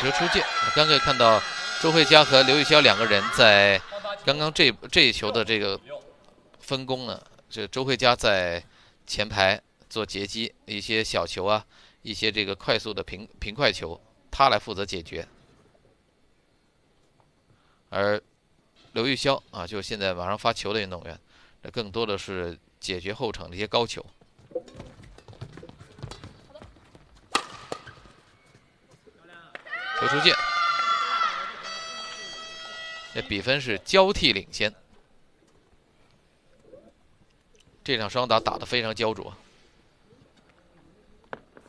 球出界。刚才看到周慧佳和刘玉潇两个人在刚刚这一球的这个分工呢，这周慧佳在前排做截击，一些小球啊，一些这个快速的平快球，他来负责解决。而刘玉潇啊，就是现在马上发球的运动员，这更多的是解决后场的一些高球。球出界，这比分是交替领先。这场双打打得非常焦灼。